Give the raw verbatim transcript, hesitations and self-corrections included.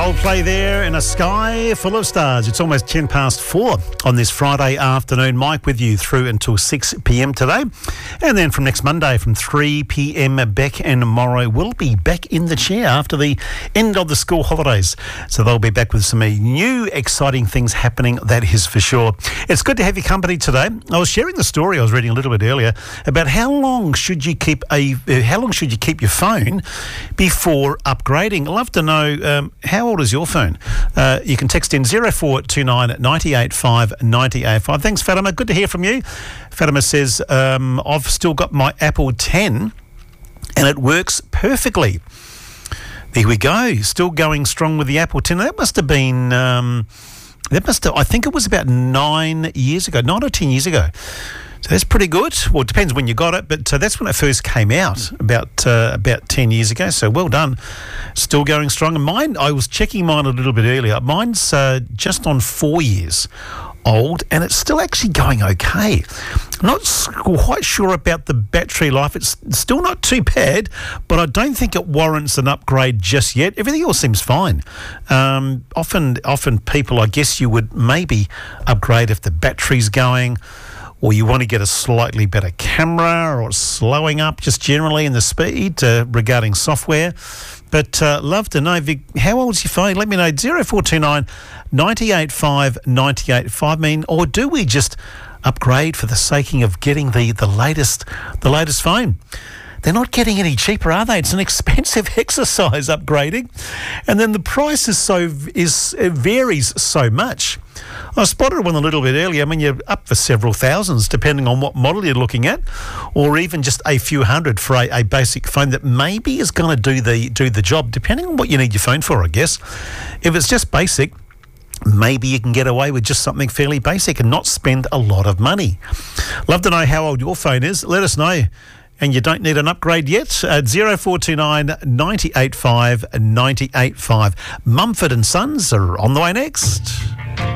Coldplay there in a sky full of stars. It's almost ten past four on this Friday afternoon. Mike with you through until six p.m. today. And then from next Monday from three p.m, Beck and Morrow will be back in the chair after the end of the school holidays. So they'll be back with some new exciting things happening, that is for sure. It's good to have your company today. I was sharing the story I was reading a little bit earlier about how long should you keep a uh, how long should you keep your phone before upgrading. I'd love to know um, how old is your phone? Uh, you can text in zero four two nine nine eight five nine eight five. Thanks, Fatima. Good to hear from you. Fatima says, um, I've still got my Apple ten and it works perfectly. There we go. Still going strong with the Apple ten. That must have been, um, that must have, I think it was about nine years ago, nine or ten years ago. So that's pretty good. Well, it depends when you got it, but uh, that's when it first came out, about uh, about ten years ago. So well done. Still going strong. And mine, I was checking mine a little bit earlier. Mine's uh, just on four years old, and it's still actually going okay. I'm not quite sure about the battery life. It's still not too bad, but I don't think it warrants an upgrade just yet. Everything else seems fine. Um, often, often people, I guess you would maybe upgrade if the battery's going, or you want to get a slightly better camera, or slowing up just generally in the speed uh, regarding software. But uh, love to know, Vic, how old's your phone? Let me know, zero four two nine nine eight five nine eight five. I mean, or do we just upgrade for the sake of getting the, the latest the latest phone? They're not getting any cheaper, are they? It's an expensive exercise upgrading, and then the price is so is it varies so much. I spotted one a little bit earlier. I mean, you're up for several thousands depending on what model you're looking at, or even just a few hundred for a, a basic phone that maybe is going to do the do the job, depending on what you need your phone for, I guess. If it's just basic, maybe you can get away with just something fairly basic and not spend a lot of money. Love to know how old your phone is. Let us know. And you don't need an upgrade yet at zero four two nine nine eight five nine eight five. Mumford and Sons are on the way next.